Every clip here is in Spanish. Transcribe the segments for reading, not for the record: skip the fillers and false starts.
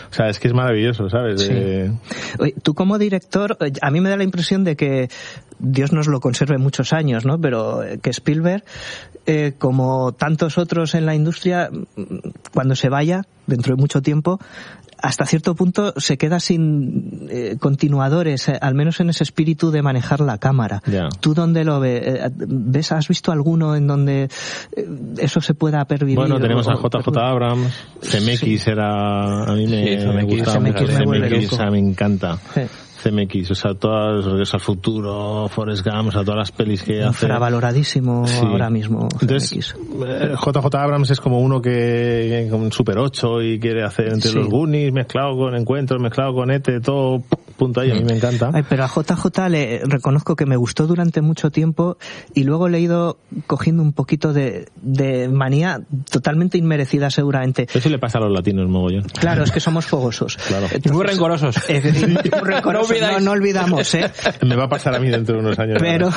O sea, es que es maravilloso, ¿sabes? Sí. Oye, tú como director, a mí me da la impresión de que Dios nos lo conserve muchos años, ¿no? Pero que Spielberg, como tantos otros en la industria, cuando se vaya, dentro de mucho tiempo, hasta cierto punto se queda sin continuadores, al menos en ese espíritu de manejar la cámara. Yeah. ¿Tú dónde lo ves? ¿Has visto alguno en donde eso se pueda pervivir? Bueno, tenemos a JJ Abrams, CMX era... A mí me gustaba mucho CMX, me encanta. Sí. CMX, o sea, todas, Regreso al Futuro, Forrest Gump, o sea, todas las pelis que hace. Infravaloradísimo ahora mismo. Entonces, JJ Abrams es como uno que con Super 8 y quiere hacer entre los Goonies mezclado con Encuentros, mezclado con ET, todo punto ahí, a mí me encanta. Ay, pero a JJ le reconozco que me gustó durante mucho tiempo y luego le he ido cogiendo un poquito de manía totalmente inmerecida seguramente. Eso sí le pasa a los latinos, mogollón. Claro, es que somos fogosos. Claro. Entonces, muy rencorosos. Muy rencorosos. No olvidamos, ¿eh? Me va a pasar a mí dentro de unos años. Pero,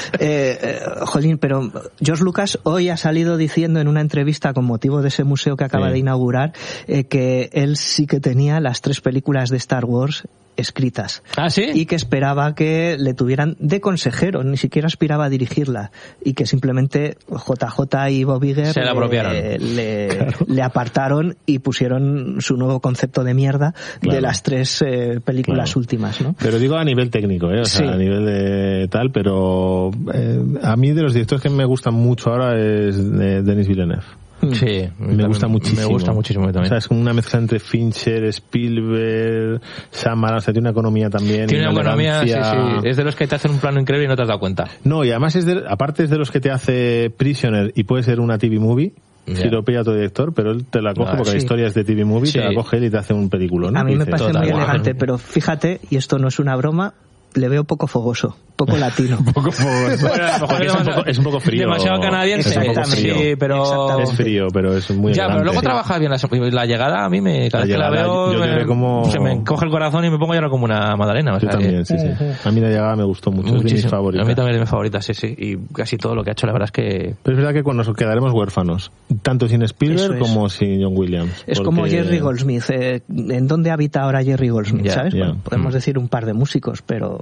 jolín, pero George Lucas hoy ha salido diciendo en una entrevista con motivo de ese museo que acaba de inaugurar que él sí que tenía las 3 películas de Star Wars escritas. ¿Ah, sí? Y que esperaba que le tuvieran de consejero, ni siquiera aspiraba a dirigirla, y que simplemente JJ y Bob Iger se la apropiaron. Le apartaron y pusieron su nuevo concepto de mierda de las 3 películas últimas, ¿no? Pero digo a nivel técnico, o sea, a nivel de tal, pero a mí de los directores que me gustan mucho ahora es Denis Villeneuve. Sí, me gusta muchísimo. Me gusta muchísimo también. O sea, es como una mezcla entre Fincher, Spielberg, Shyamalan, o sea, tiene una economía también. Tiene una economía, sí. Es de los que te hacen un plano increíble y no te has dado cuenta. No, y además aparte es de los que te hace Prisoner y puede ser una TV movie. Si lo pilla tu director, pero él te la coge porque la historia es de TV movie, te la coge él y te hace un peliculón. A mí me parece muy elegante, pero fíjate, y esto no es una broma, le veo poco fogoso, poco latino. Poco fogoso. Bueno, es un poco frío. Demasiado canadiense. Sí, pero... Es frío, pero es muy ya, pero luego trabajas bien la llegada. A mí cada vez que la veo como... se me coge el corazón y me pongo a llorar como una magdalena. Yo también, sí. A mí la llegada me gustó mucho. Es de mis favoritas. A mí también es mi favorita, sí. Y casi todo lo que ha hecho, la verdad es que... Pero es verdad que nos quedaremos huérfanos. Tanto sin Spielberg como sin John Williams. Es como Jerry Goldsmith. ¿En dónde habita ahora Jerry Goldsmith? ¿Sabes? Bueno, podemos decir un par de músicos, pero...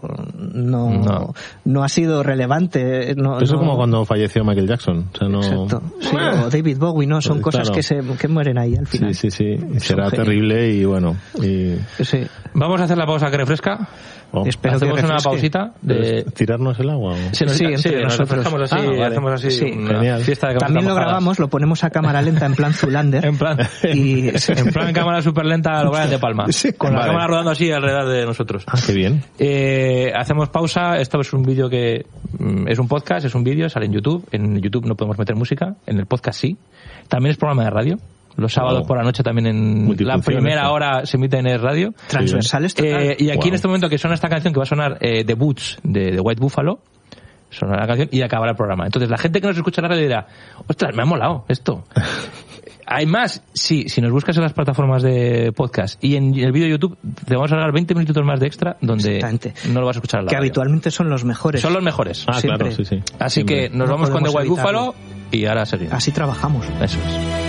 No ha sido relevante. Eso es como cuando falleció Michael Jackson. O sea, no... Exacto. Sí, o David Bowie, ¿no? Son cosas que mueren ahí al final. Sí. Será terrible y bueno. Sí. Vamos a hacer la pausa que refresca. Hacemos una pausita de tirarnos el agua. Nos refrescamos así, hacemos así genial. Fiesta de también lo grabamos, lo ponemos a cámara lenta en plan Zoolander. en plan cámara súper lenta a lo Brian De Palma. Con la cámara rodando así alrededor de nosotros. Ah, qué bien. Hacemos pausa. Esto es un vídeo que es un podcast, es un vídeo, sale en YouTube. En YouTube no podemos meter música, en el podcast sí. También es programa de radio. Los sábados por la noche también en la primera hora se emite en el radio. Transversales total. Y aquí en este momento que suena esta canción que va a sonar The Boots de White Buffalo, sonará la canción y acabará el programa. Entonces la gente que nos escucha en la radio dirá, ostras, me ha molado esto. Hay más, si nos buscas en las plataformas de podcast y en el vídeo de YouTube te vamos a regalar 20 minutitos más de extra donde no lo vas a escuchar en la radio. Que habitualmente son los mejores. Son los mejores. Claro, sí. Así que nos vamos con The White Buffalo y ahora seguimos. Así trabajamos. Eso es.